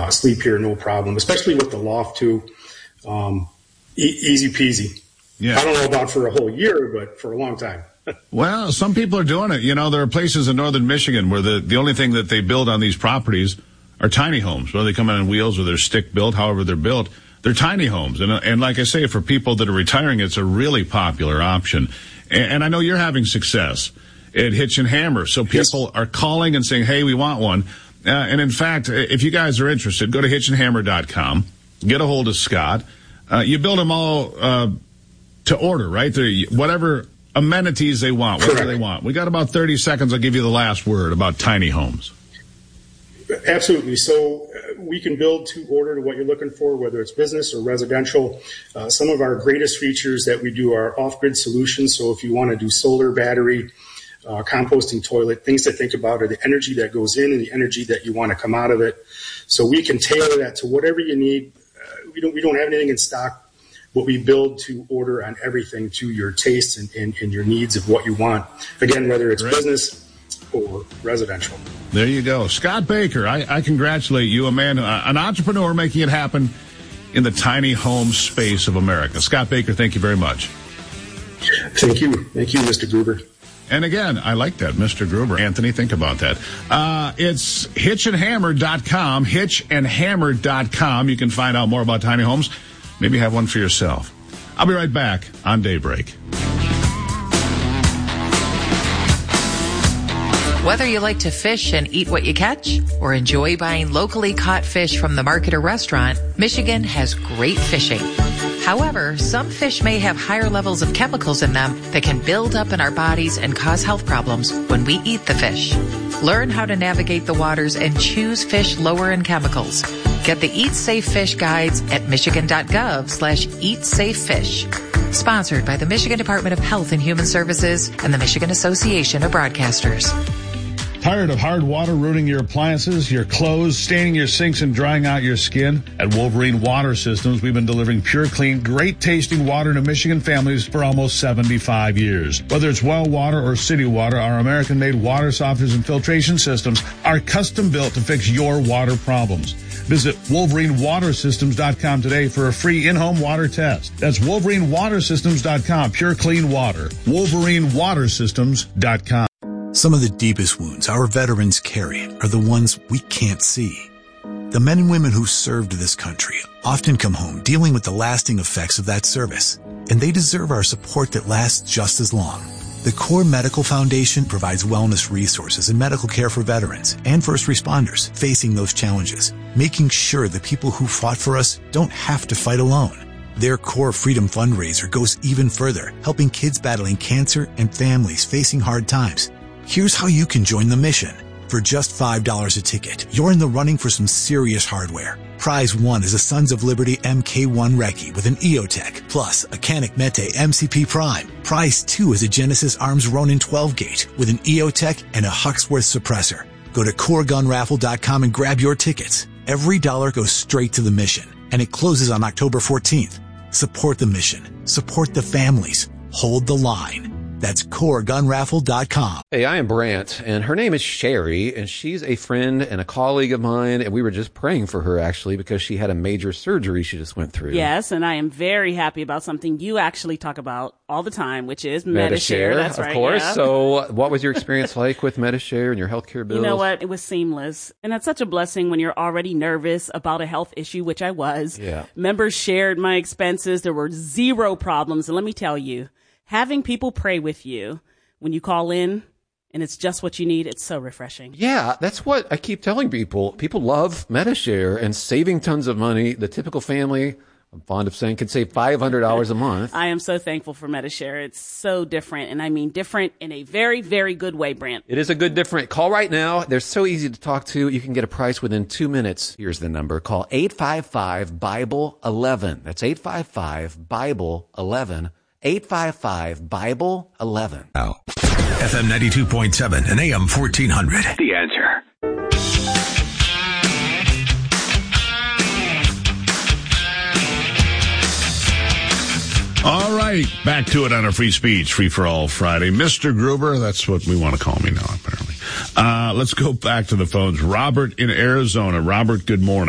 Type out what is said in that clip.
sleep here, no problem, especially with the loft too. Easy peasy. Yeah. I don't know about for a whole year, but for a long time. Well, some people are doing it. You know, there are places in northern Michigan where the only thing that they build on these properties are tiny homes. Whether they come in on wheels or they're stick built, however they're built, they're tiny homes. And like I say, for people that are retiring, it's a really popular option. And I know you're having success at Hitch and Hammer. So people are calling and saying, hey, we want one. And in fact, if you guys are interested, go to hitchandhammer.com, get a hold of Scott. You build them all to order, right? Whatever amenities they want, whatever they want. We got about 30 seconds. I'll give you the last word about tiny homes. Absolutely. So we can build to order to what you're looking for, whether it's business or residential. Some of our greatest features that we do are off-grid solutions. So if you want to do solar, battery, composting toilet, things to think about are the energy that goes in and the energy that you want to come out of it. So we can tailor that to whatever you need. We don't have anything in stock, but we build to order on everything to your tastes and your needs of what you want. Again, whether it's business or residential. There you go. Scott Baker, I congratulate you, a man, an entrepreneur making it happen in the tiny home space of America. Scott Baker, thank you very much. Thank you. Thank you, Mr. Gruber. And again, I like that, Mr. Gruber. Anthony, think about that. It's hitchandhammer.com, hitchandhammer.com. You can find out more about tiny homes. Maybe have one for yourself. I'll be right back on Daybreak. Whether you like to fish and eat what you catch or enjoy buying locally caught fish from the market or restaurant, Michigan has great fishing. However, some fish may have higher levels of chemicals in them that can build up in our bodies and cause health problems when we eat the fish. Learn how to navigate the waters and choose fish lower in chemicals. Get the Eat Safe Fish guides at michigan.gov/eatsafefish. Sponsored by the Michigan Department of Health and Human Services and the Michigan Association of Broadcasters. Tired of hard water ruining your appliances, your clothes, staining your sinks, and drying out your skin? At Wolverine Water Systems, we've been delivering pure, clean, great-tasting water to Michigan families for almost 75 years. Whether it's well water or city water, our American-made water softeners and filtration systems are custom-built to fix your water problems. Visit WolverineWaterSystems.com today for a free in-home water test. That's WolverineWaterSystems.com. Pure, clean water. WolverineWaterSystems.com. Some of the deepest wounds our veterans carry are the ones we can't see. The men and women who served this country often come home dealing with the lasting effects of that service, and they deserve our support that lasts just as long. The Core Medical Foundation provides wellness resources and medical care for veterans and first responders facing those challenges, making sure the people who fought for us don't have to fight alone. Their Core Freedom fundraiser goes even further, helping kids battling cancer and families facing hard times. Here's how you can join the mission. For just $5 a ticket, you're in the running for some serious hardware. Prize 1 is a Sons of Liberty MK1 Recce with an EOTech, plus a Canik Mete MCP Prime. Prize 2 is a Genesis Arms Ronin 12-gauge with an EOTech and a Huxworth suppressor. Go to CoreGunRaffle.com and grab your tickets. Every dollar goes straight to the mission, and it closes on October 14th. Support the mission. Support the families. Hold the line. That's CoreGunRaffle.com. Hey, I am Brant, and her name is Sherry, and she's a friend and a colleague of mine, and we were just praying for her, actually, because she had a major surgery she just went through. Yes, and I am very happy about something you actually talk about all the time, which is Medi-Share. That's right, of course. Yeah. So what was your experience like with Medi-Share and your healthcare bills? You know what? It was seamless. And that's such a blessing when you're already nervous about a health issue, which I was. Yeah. Members shared my expenses. There were zero problems. And let me tell you, having people pray with you when you call in and it's just what you need, it's so refreshing. Yeah, that's what I keep telling people. People love Medi-Share and saving tons of money. The typical family, I'm fond of saying, can save $500 a month. I am so thankful for Medi-Share. It's so different, and I mean different in a very, very good way, Brant. It is a good different. Call right now. They're so easy to talk to. You can get a price within 2 minutes. Here's the number. Call 855-BIBLE-11. That's 855-BIBLE-11. 855-BIBLE-11. Oh. FM 92.7 and AM 1400. The Answer. All right, back to it on a free speech, free for all Friday. Mr. Gruber, that's what we want to call me now, apparently. Let's go back to the phones. Robert in Arizona. Robert, good morning.